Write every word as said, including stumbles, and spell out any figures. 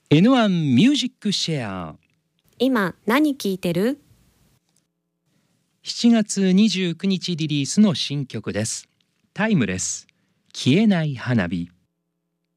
エヌワン ミュージックシェア。 今何聴いてる？ しちがつにじゅうくにちリリースの新曲です。タイムレス、消えない花火。